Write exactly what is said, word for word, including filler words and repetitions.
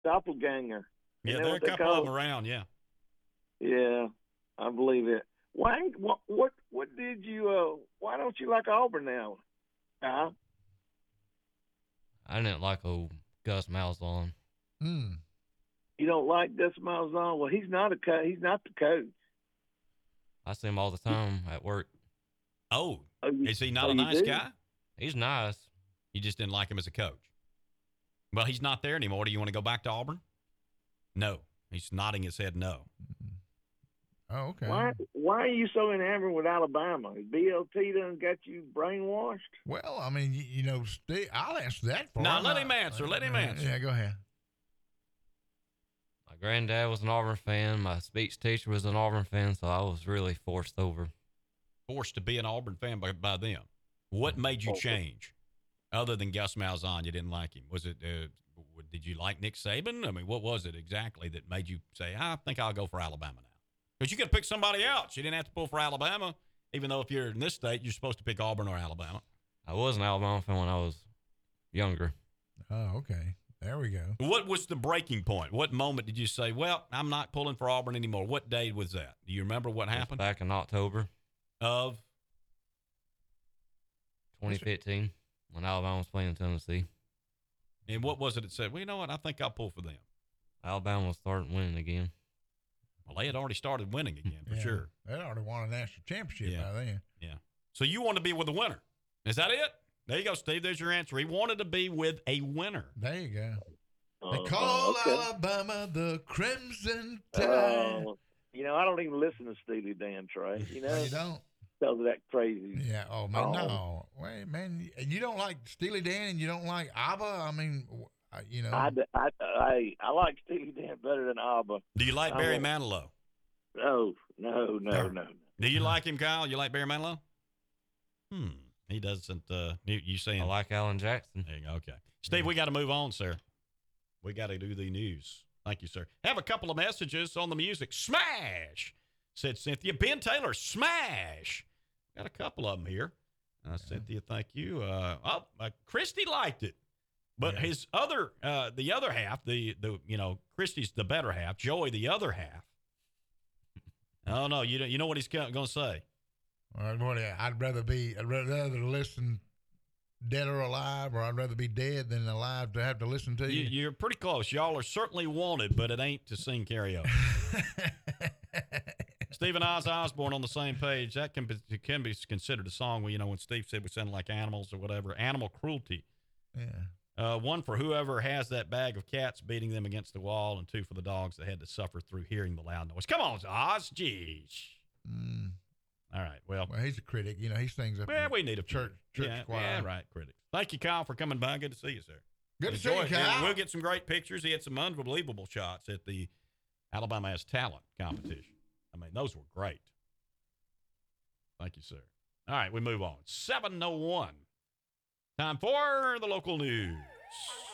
doppelganger. Yeah, Isn't that there are a what they couple call of them it? around. Yeah. Yeah, I believe it. Why? What? What? What did you? Uh, why don't you like Auburn now? Huh? I didn't like old Gus Malzahn. Hmm. You don't like Gus Malzahn? Well, he's not a co- he's not the coach. I see him all the time at work. Oh, Oh, you, is he not oh, a you nice do? guy? He's nice. You just didn't like him as a coach. Well, he's not there anymore. Do you want to go back to Auburn? No. He's nodding his head no. Oh, okay. Why? Why are you so enamored with Alabama? B L T done got you brainwashed? Well, I mean, you, you know, Steve, I'll answer that for No, him. let I- him answer. Let him uh, answer. Yeah, go ahead. My granddad was an Auburn fan. My speech teacher was an Auburn fan, so I was really forced over. Forced to be an Auburn fan by, by them. What made you change? Other than Gus Malzahn, you didn't like him. Was it, uh, did you like Nick Saban? I mean, what was it exactly that made you say, I think I'll go for Alabama now? Because you could have picked somebody else. You didn't have to pull for Alabama, even though if you're in this state, you're supposed to pick Auburn or Alabama. I was an Alabama fan when I was younger. Oh, okay. There we go. What was the breaking point? What moment did you say, well, I'm not pulling for Auburn anymore? What day was that? Do you remember what It was happened? back in October Of? twenty fifteen when Alabama was playing Tennessee. And what was it that said, well, you know what? I think I'll pull for them. Alabama was starting winning again. Well, they had already started winning again, for Yeah. sure. They already won a national championship Yeah. by then. Yeah. So you want to be with a winner. Is that it? There you go, Steve. There's your answer. He wanted to be with a winner. There you go. Uh, They call okay. Alabama the Crimson Tide. Uh, you know, I don't even listen to Steely Dan, Trey. You know, No, you don't. because of that crazy. Yeah. Oh man, Oh. no. Wait, man. And you don't like Steely Dan, and you don't like ABBA. I mean, w- I- you know. I, I, I, I like Steely Dan better than ABBA. Do you like I Barry won't. Manilow? No, no, no, no. Do you like him, Kyle? You like Barry Manilow? Hmm. He doesn't. Uh, you, you saying? I like Alan Jackson. There you go. Okay. Steve, we got to move on, sir. We got to do the news. Thank you, sir. Have a couple of messages on the music. Smash, said Cynthia. Ben Taylor, smash. Got a couple of them here. Uh, Cynthia, thank you. Uh, oh, uh, Christy liked it. But Yeah. his other, uh, the other half, the, the, you know, Christy's the better half, Joey, the other half. Oh, no, you don't, you know what he's going to say? Well, what, I'd rather be. I'd rather listen dead or alive, or I'd rather be dead than alive to have to listen to You, you. you're pretty close. Y'all are certainly wanted, but it ain't to sing karaoke. Steve and Oz Osborne on the same page. That can be, can be considered a song where, you know, when Steve said we sound like animals or whatever, animal cruelty. Yeah. Uh, one for whoever has that bag of cats beating them against the wall, and two for the dogs that had to suffer through hearing the loud noise. Come on, Oz. Jeez. Mm. All right. Well, Well, he's a critic. You know, he sings up. well in we need a church church yeah, choir. Yeah, right, critics. Thank you, Kyle, for coming by. Good to see you, sir. Good to see Enjoy you, it. And Kyle. we'll get some great pictures. He had some unbelievable shots at the Alabama Has Talent competition. I mean, those were great. Thank you, sir. All right, we move on. seven oh one. Time for the local news.